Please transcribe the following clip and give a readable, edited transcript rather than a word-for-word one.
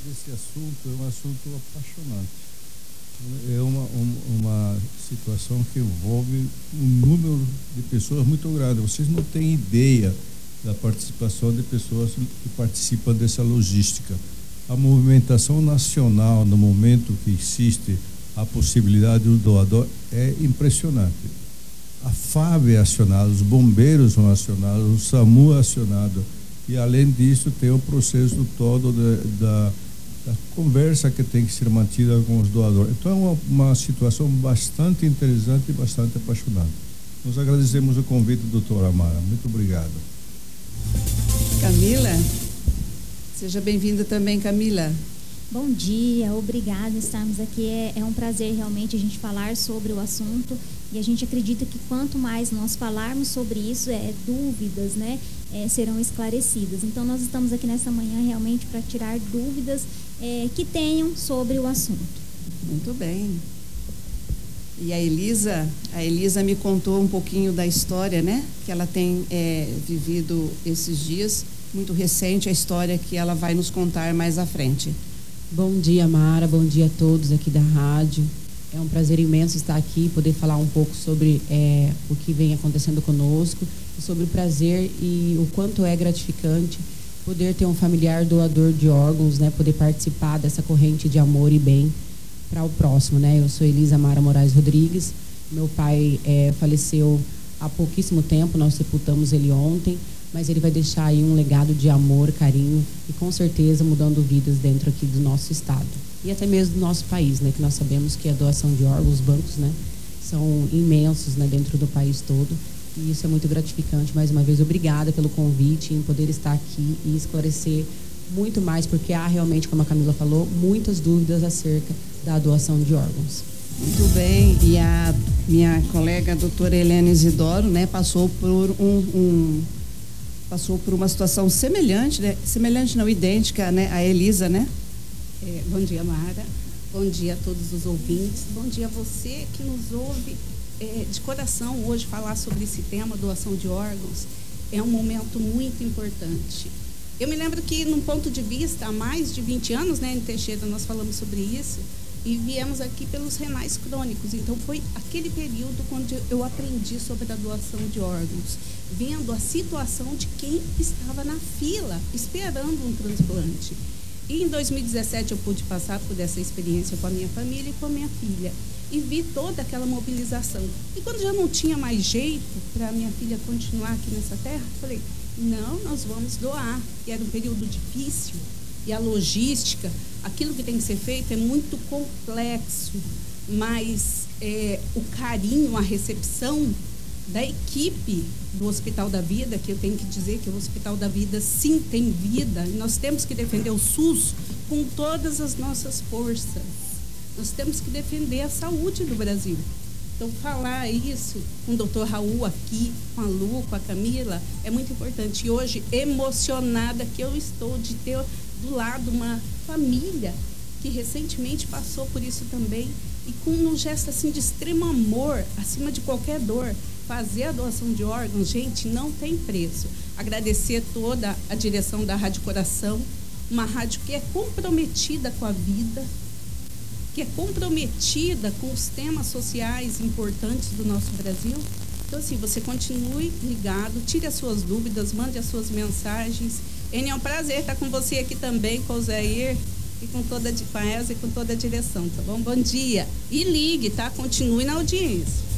desse assunto é um assunto apaixonante. É uma situação que envolve um número de pessoas muito grande. Vocês não têm ideia da participação de pessoas que participam dessa logística. A movimentação nacional, no momento que existe a possibilidade do doador, é impressionante. A FAB é acionada, os bombeiros são acionados, o SAMU é acionado, e além disso tem o processo todo da conversa que tem que ser mantida com os doadores. Então é uma situação bastante interessante e bastante apaixonante. Nós agradecemos o convite, doutora Amara. Muito obrigado. Camila, seja bem-vinda também, Camila. Bom dia, obrigada por estarmos aqui. É um prazer realmente a gente falar sobre o assunto, e a gente acredita que quanto mais nós falarmos sobre isso, dúvidas, né, serão esclarecidas. Então nós estamos aqui nessa manhã realmente para tirar dúvidas que tenham sobre o assunto. Muito bem. E a Elisa me contou um pouquinho da história, né, que ela tem vivido esses dias, muito recente a história que ela vai nos contar mais à frente. Bom dia, Mara, bom dia a todos aqui da rádio. É um prazer imenso estar aqui, poder falar um pouco sobre o que vem acontecendo conosco, e sobre o prazer e o quanto é gratificante poder ter um familiar doador de órgãos, né, poder participar dessa corrente de amor e bem para o próximo, né? Eu sou Elisa Mara Moraes Rodrigues, meu pai faleceu há pouquíssimo tempo, nós sepultamos ele ontem, mas ele vai deixar aí um legado de amor, carinho e com certeza mudando vidas dentro aqui do nosso estado e até mesmo do nosso país, né? Que nós sabemos que a doação de órgãos, os bancos, né, são imensos, né, dentro do país todo, e isso é muito gratificante. Mais uma vez, obrigada pelo convite em poder estar aqui e esclarecer muito mais, porque há realmente, como a Camila falou, muitas dúvidas acerca da doação de órgãos. Muito bem, e a minha colega a doutora Helena Isidoro, né, passou por uma situação semelhante, né? Semelhante não, idêntica, né? A Elisa, né? Bom dia, Mara. Bom dia a todos os ouvintes. Bom dia a você que nos ouve de coração hoje falar sobre esse tema, doação de órgãos. É um momento muito importante. Eu me lembro que, num ponto de vista, há mais de 20 anos, né, em Teixeira, nós falamos sobre isso, e viemos aqui pelos renais crônicos. Então, foi aquele período quando eu aprendi sobre a doação de órgãos, vendo a situação de quem estava na fila, esperando um transplante. E em 2017 eu pude passar por essa experiência com a minha família e com a minha filha, e vi toda aquela mobilização. E quando já não tinha mais jeito para a minha filha continuar aqui nessa terra, falei, não, nós vamos doar. E era um período difícil, e a logística, aquilo que tem que ser feito é muito complexo, mas o carinho, a recepção da equipe do Hospital da Vida, que eu tenho que dizer que o Hospital da Vida sim tem vida, e nós temos que defender o SUS com todas as nossas forças. Nós temos que defender a saúde do Brasil. Então, falar isso com o doutor Raul aqui, com a Lu, com a Camila, é muito importante. E hoje, emocionada que eu estou de ter do lado uma família que recentemente passou por isso também, e com um gesto assim de extremo amor, acima de qualquer dor, fazer a doação de órgãos, gente, não tem preço. Agradecer toda a direção da Rádio Coração, uma rádio que é comprometida com a vida, que é comprometida com os temas sociais importantes do nosso Brasil. Então, assim, você continue ligado, tire as suas dúvidas, mande as suas mensagens. É um prazer estar com você aqui também, com o Zair e com a Elza e com toda a direção, tá bom? Bom dia. E ligue, tá? Continue na audiência.